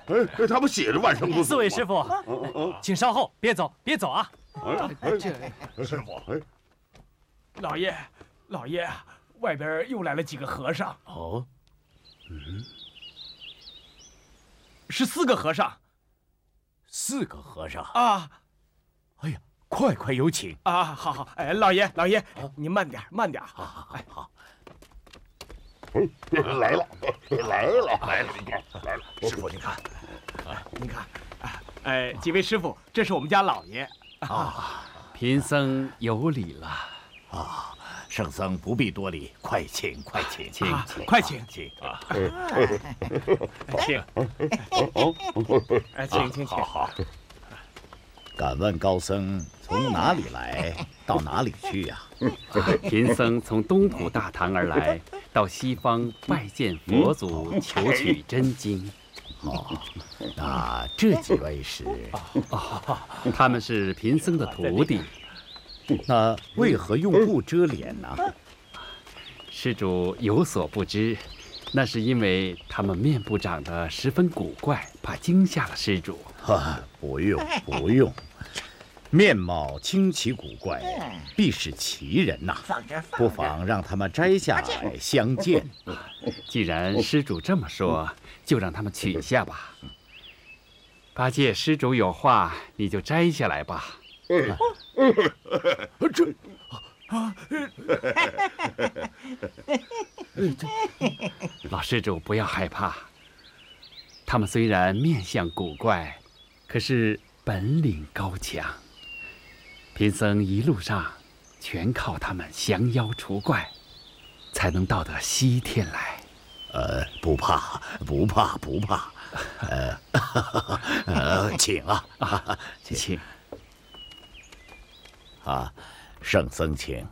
他们写着万圣不死。 四位师傅，请稍后，别走，别走啊！ 师傅， 老爷，外边又来了几个和尚。 哦， 是4个和尚。 4个和尚啊！ 哎呀，快有请啊！好，哎，老爷，您慢点。 好。 来了！ 师傅，您看，几位师傅，这是我们家老爷。 贫僧有礼了。 圣僧不必多礼，快请。 快请。 请。 好。 敢问高僧从哪里来，到哪里去呀？ 贫僧从东土大唐而来，到西方拜见佛祖，求取真经。 那这几位是？ 他们是贫僧的徒弟。 那为何用布遮脸呢？ 施主有所不知，那是因为他们面部长得十分古怪，怕惊吓了施主。 不用，面貌清奇古怪，必是奇人呐。不妨让他们摘下来相见。 既然施主这么说，就让他们取下吧。八戒，施主有话，你就摘下来吧。老施主不要害怕，他们虽然面相古怪，可是本领高强。贫僧一路上全靠他们降妖除怪，才能到得西天来。 不怕。请啊， 请。 圣僧请。